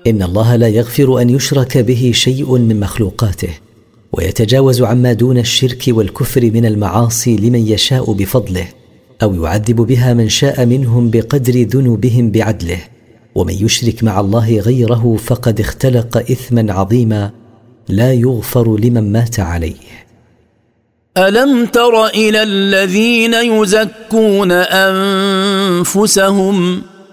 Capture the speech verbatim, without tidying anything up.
إن الله لا يغفر أن يشرك به شيء من مخلوقاته، ويتجاوز عما دون الشرك والكفر من المعاصي لمن يشاء بفضله، أو يعذب بها من شاء منهم بقدر ذنوبهم بعدله. ومن يشرك مع الله غيره فقد اختلق إثما عظيما لا يغفر لمن مات عليه. ألم تر إلى الذين يزكون أنفسهم